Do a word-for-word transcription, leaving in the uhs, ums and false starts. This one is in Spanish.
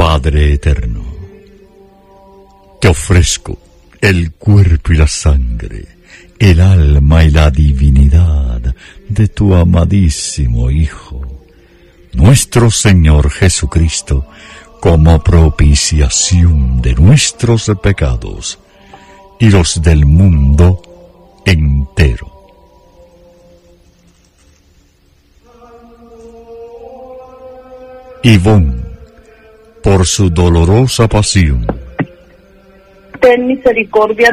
Padre eterno, te ofrezco el cuerpo y la sangre, el alma y la divinidad de tu amadísimo Hijo, nuestro Señor Jesucristo, como propiciación de nuestros pecados y los del mundo entero. Ivonne, por su dolorosa pasión, ten misericordia